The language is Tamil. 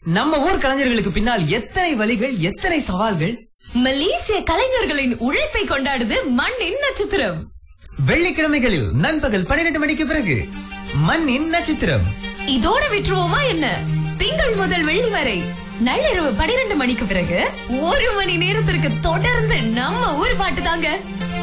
நம்ம ஊர் கலைஞர்களுக்கு பின்னால் எத்தனை வழிகள், எத்தனை சவால்கள். மலேசிய கலைஞர்களின் உழைப்பை கொண்டாடுது மண்ணின் நட்சத்திரம். வெள்ளிக்கிழமைகளில் நண்பகல் 12 மணிக்கு பிறகு மண்ணின் நட்சத்திரம். இதோட விட்டுருவோமா என்ன? திங்கள் முதல் வெள்ளி வரை நள்ளிரவு 12 மணிக்கு பிறகு 1 மணி நேரத்திற்கு தொடர்ந்து நம்ம ஊர் பாட்டு தாங்க.